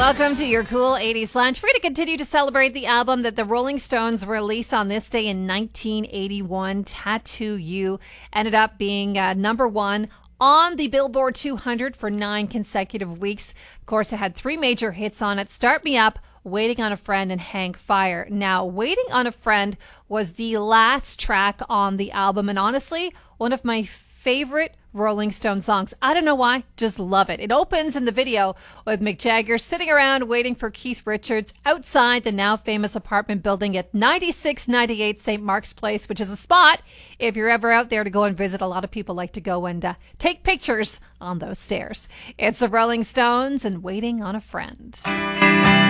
Welcome to your Cool 80s Lunch. We're going to continue to celebrate the album that the Rolling Stones released on this day in 1981. Tattoo You ended up being number one on the Billboard 200 for 9 consecutive weeks. Of course, it had 3 major hits on it: Start Me Up, Waiting on a Friend, and Hang Fire. Now, Waiting on a Friend was the last track on the album, and honestly, one of my favorite Rolling Stone songs. I don't know why, just love it. It opens in the video with Mick Jagger sitting around waiting for Keith Richards outside the now famous apartment building at 9698 St. Mark's Place, which is a spot, if you're ever out there to go and visit, a lot of people like to go and take pictures on those stairs. It's the Rolling Stones and Waiting on a Friend.